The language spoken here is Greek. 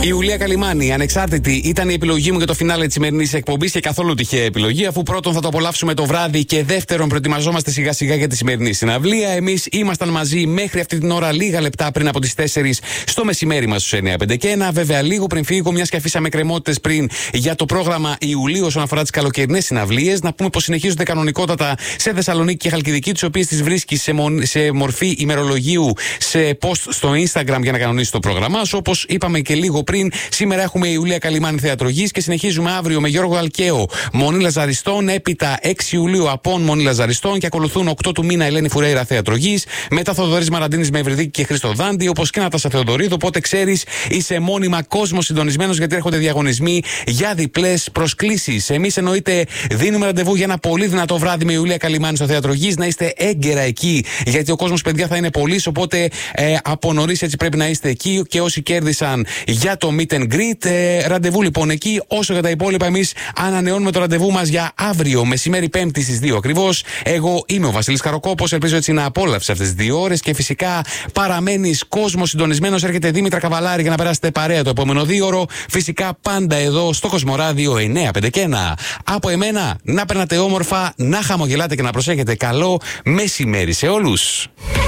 Η Ιουλία Καλιμάνη, ανεξάρτητη, ήταν η επιλογή μου για το φινάλε της σημερινής εκπομπής και καθόλου τυχαία επιλογή, αφού πρώτον θα το απολαύσουμε το βράδυ και δεύτερον προετοιμαζόμαστε σιγά σιγά για τη σημερινή συναυλία. Εμείς ήμασταν μαζί μέχρι αυτή την ώρα, λίγα λεπτά πριν από τις 4 στο μεσημέρι μας στους 9, 5 και 1. Βέβαια, λίγο πριν φύγω, μιας και αφήσαμε κρεμότητες πριν για το πρόγραμμα Ιουλίου όσον αφορά τις καλοκαιρινές συναυλίες, να πούμε πως συνεχίζονται κανονικότατα σε Θεσσαλονίκη και Χαλκιδική, τις οποίες τις βρίσκεις σε μορφή ημερολογίου σε post στο Instagram για να κανονίσεις το πρόγραμμά σου. Όπως είπαμε και λίγο πριν, σήμερα έχουμε η Ιουλία Καλιμάνη Θεατρογής και συνεχίζουμε αύριο με Γιώργο Αλκαίο, Μονή Λαζαριστών. Έπειτα 6 Ιουλίου Απών, Μονή Λαζαριστών και ακολουθούν 8 του μήνα Ελένη Φουρέιρα Θεατρογής. Μετά Θοδωρής Μαραντίνης με Ευρυδίκη και Χρήστο Δάντη. Όπως και Νατάσα Θεοδωρίδου. Οπότε ξέρεις, είσαι μόνιμα κόσμο συντονισμένος γιατί έρχονται διαγωνισμοί για διπλές προσκλήσεις. Εμείς εννοείται δίνουμε ραντεβού για ένα πολύ δυνατό βράδυ με Ιουλία Καλιμάνη στο Θεατρογής. Να είστε έγκαιρα εκεί γιατί ο κόσμος, παιδιά, θα είναι πολύς. Οπότε από νωρίς έτσι πρέπει να είστε εκεί. Και όσοι κέρδισαν για το meet and greet, ραντεβού λοιπόν εκεί. Όσο για τα υπόλοιπα, εμείς ανανεώνουμε το ραντεβού μας για αύριο μεσημέρι Πέμπτη στις 2 ακριβώς. Εγώ είμαι ο Βασίλης Καροκόπος. Ελπίζω έτσι να απόλαυσεις αυτές τις 2 ώρες και φυσικά παραμένεις κόσμο συντονισμένος. Έρχεται Δήμητρα Καβαλάρη για να περάσετε παρέα το επόμενο 2ωρο. Φυσικά πάντα εδώ στο Κοσμοράδιο 9, 5 και 1. Από εμένα να περνάτε όμορφα, να χαμογελάτε και να προσέχετε. Καλό μεσημέρι σε όλους.